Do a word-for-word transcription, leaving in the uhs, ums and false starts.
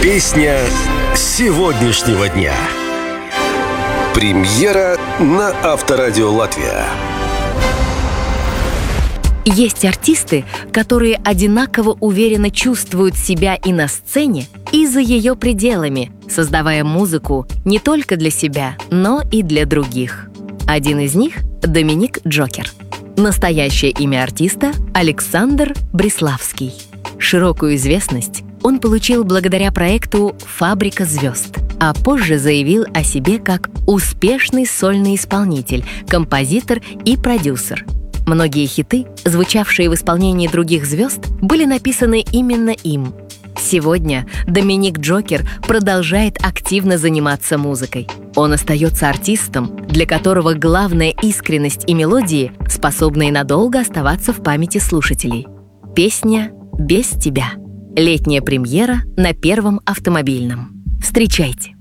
Песня сегодняшнего дня. Премьера на Авторадио Латвия. Есть артисты, которые одинаково уверенно чувствуют себя и на сцене, и за ее пределами, создавая музыку не только для себя, но и для других. Один из них — Доминик Джокер. Настоящее имя артиста — Александр Бриславский. Широкую известность он получил благодаря проекту «Фабрика звезд», а позже заявил о себе как успешный сольный исполнитель, композитор и продюсер. Многие хиты, звучавшие в исполнении других звезд, были написаны именно им. Сегодня Доминик Джокер продолжает активно заниматься музыкой. Он остается артистом, для которого главная искренность и мелодии, способные надолго оставаться в памяти слушателей. Песня «Без тебя». Летняя премьера на Первом автомобильном. Встречайте!